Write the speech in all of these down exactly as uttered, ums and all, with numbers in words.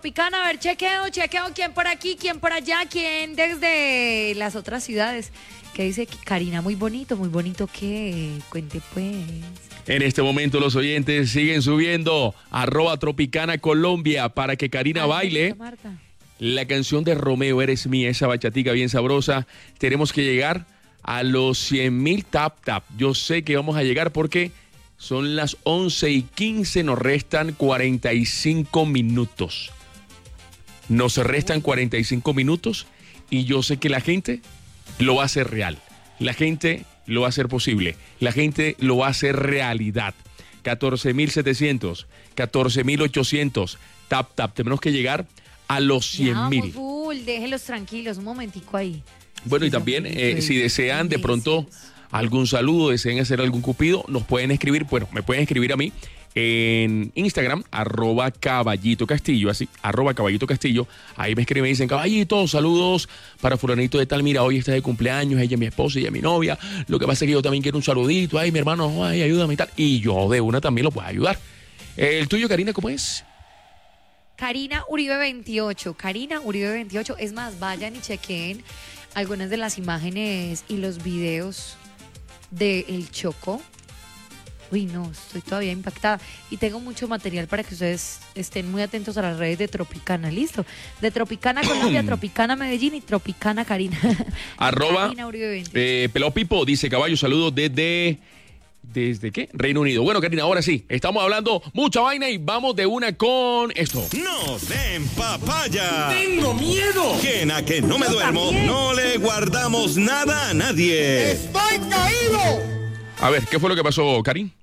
Picana, a ver, chequeo, chequeo, quién por aquí, quién por allá, quién desde las otras ciudades. Que dice Karina, muy bonito, muy bonito que cuente pues. En este momento los oyentes siguen subiendo arroba Tropicana Colombia para que Karina Ay, baile Marta. La canción de Romeo, Eres Mía, esa bachatica bien sabrosa. Tenemos que llegar a los cien mil tap tap. Yo sé que vamos a llegar porque son las once y quince, nos restan cuarenta y cinco minutos. Nos restan cuarenta y cinco minutos y yo sé que la gente lo va a hacer real. La gente lo va a hacer posible. La gente lo va a hacer realidad. catorce mil setecientos, catorce mil ochocientos. Tap, tap. Tenemos que llegar a los cien mil. Full, déjenlos tranquilos, un momentico ahí. Bueno, y también eh, si desean de pronto algún saludo, desean hacer algún cupido, nos pueden escribir, bueno, me pueden escribir a mí en Instagram, arroba Caballito Castillo, así, arroba Caballito Castillo. Ahí me escriben y dicen, Caballito, saludos para fulanito de tal, mira, hoy está de cumpleaños, ella es mi esposa, ella es mi novia, lo que pasa es que yo también quiero un saludito, ay, mi hermano, ay, ayúdame y tal, y yo de una también lo puedo ayudar. ¿El tuyo, Karina, cómo es? Karina Uribe veintiocho, Karina Uribe veintiocho, es más, vayan y chequen algunas de las imágenes y los videos de El Chocó. Uy, no, estoy todavía impactada. Y tengo mucho material para que ustedes estén muy atentos a las redes de Tropicana, ¿listo? De Tropicana Colombia, Tropicana Medellín y Tropicana Karina. Arroba Karina Uribe eh, Pelao Pipo, dice Caballo, saludos desde... ¿Desde qué? Reino Unido. Bueno, Karina, ahora sí, estamos hablando mucha vaina y vamos de una con esto. ¡No den papaya! ¡Tengo miedo! Que en a que no me Yo duermo, también. no le guardamos nada a nadie. ¡Estoy caído! A ver, ¿qué fue lo que pasó, Karin?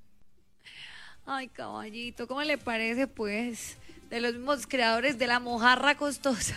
Ay, caballito, ¿cómo le parece, pues? De los mismos creadores de la mojarra costosa.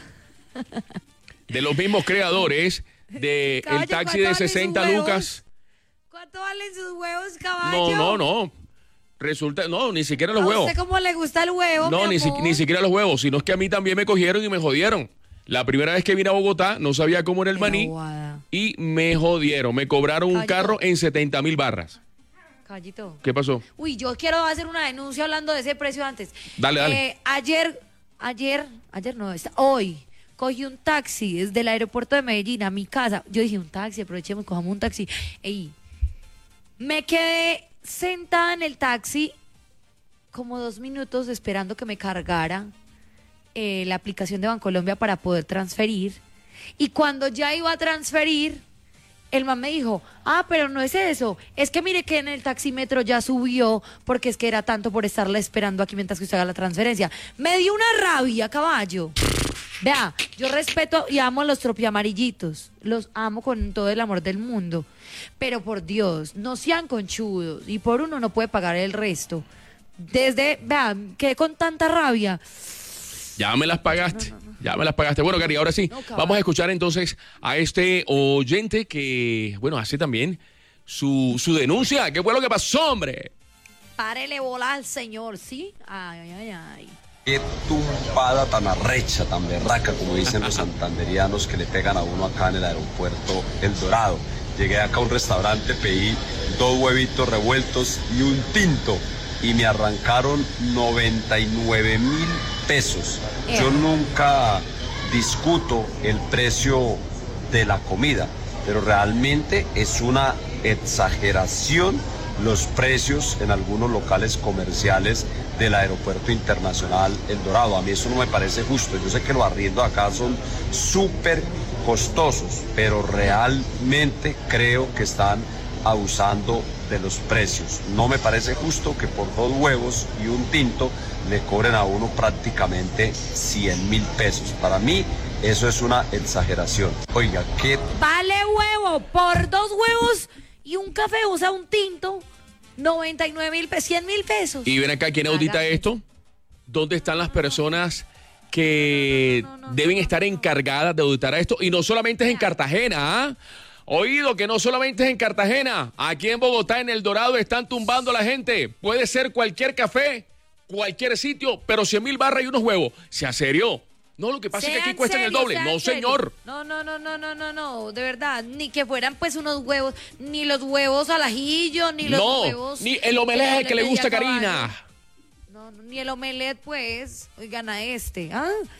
De los mismos creadores de Caballo, el taxi ¿cuánto de valen sesenta sus huevos? lucas. ¿Cuánto valen sus huevos, caballo? No, no, no. Resulta, no, ni siquiera los ¿A huevos. usted cómo le gusta el huevo, No, mi ni, si- amor? ni siquiera los huevos, sino es que a mí también me cogieron y me jodieron. La primera vez que vine a Bogotá no sabía cómo era el Qué maní bobada. y me jodieron. Me cobraron un Caballito. carro en setenta mil barras. Caballito. ¿Qué pasó? Uy, yo quiero hacer una denuncia hablando de ese precio antes. Dale, dale. Eh, ayer, ayer, ayer no, está, hoy, cogí un taxi desde el aeropuerto de Medellín a mi casa. Yo dije, un taxi, aprovechemos, cojamos un taxi. Ey, me quedé sentada en el taxi como dos minutos esperando que me cargara eh, la aplicación de Bancolombia para poder transferir. Y cuando ya iba a transferir, el man me dijo, ah, pero no es eso, es que mire que en el taxímetro ya subió porque es que era tanto por estarla esperando aquí mientras que usted haga la transferencia. Me dio una rabia, caballo. Vea, yo respeto y amo a los tropiamarillitos, los amo con todo el amor del mundo, pero por Dios, no sean conchudos y por uno no puede pagar el resto. Desde, vea, quedé con tanta rabia. Ya me las pagaste. No, no, no. Ya me las pagaste. Bueno, Cari, ahora sí, No, vamos a escuchar entonces a este oyente que, bueno, hace también su, su denuncia. ¿Qué fue lo que pasó, hombre? Párele bola al señor, ¿sí? Ay, ay, ay. Qué tumbada tan arrecha, tan berraca, como dicen los santanderianos, que le pegan a uno acá en el aeropuerto El Dorado. Llegué acá a un restaurante, pedí dos huevitos revueltos y un tinto y me arrancaron noventa y nueve mil pesos. Yo nunca discuto el precio de la comida, pero realmente es una exageración los precios en algunos locales comerciales del Aeropuerto Internacional El Dorado. A mí eso no me parece justo. Yo sé que los arriendos acá son súper costosos, pero realmente creo que están abusando de los precios. No me parece justo que por dos huevos y un tinto le cobren a uno prácticamente cien mil pesos. Para mí eso es una exageración. Oiga, ¿qué? Vale huevo, por dos huevos y un café, o sea, un tinto, noventa y nueve mil pesos, cien mil pesos. Y ven acá, ¿quién audita Haga. esto? ¿Dónde están las personas que No, no, no, no, deben no, estar no, no. encargadas de auditar esto? Y no solamente es en Cartagena, ¿ah? Oído, que no solamente es en Cartagena. Aquí en Bogotá, en El Dorado, están tumbando a la gente. Puede ser cualquier café, cualquier sitio, pero cien mil barras y unos huevos. ¿Se serio? No, lo que pasa es que aquí Sean cuestan el serios, doble. sean No, serios. señor. No, no, no, no, no, no, no, de verdad, ni que fueran pues unos huevos, ni los huevos al ajillo, ni los No, huevos. ni el omelette que le gusta a Karina. No, no, ni el omelette, pues. Oigan a este, ¿ah?